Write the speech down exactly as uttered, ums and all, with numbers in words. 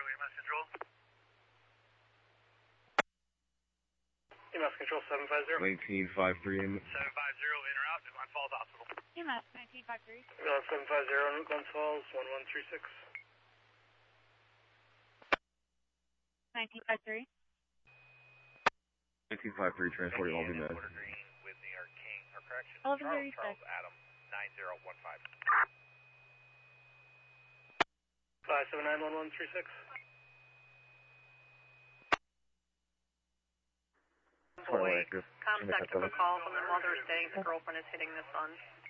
zero, E M S control. E M S control seven five zero. nineteen five three in. seven five zero, in or out, Glens Falls Hospital. E M S nineteen five three. Uh, seven five zero, Glens Falls, one one three six. nineteen five three. nineteen five three, transporting all V M S. Water Green with New York King, or correction, eleven Charles, thirty-six. Charles Adam, nine zero one five. five seven nine one one three six. Boy, ComSec took a call from the mother saying the girlfriend is hitting the son.